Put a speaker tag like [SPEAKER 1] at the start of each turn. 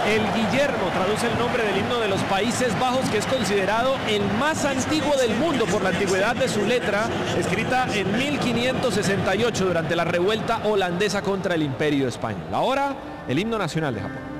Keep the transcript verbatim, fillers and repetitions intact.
[SPEAKER 1] El Guillermo traduce el nombre del himno de los Países Bajos, que es considerado el más antiguo del mundo por la antigüedad de su letra, escrita en mil quinientos sesenta y ocho durante la revuelta holandesa contra el Imperio Español. Ahora, el himno nacional de Japón.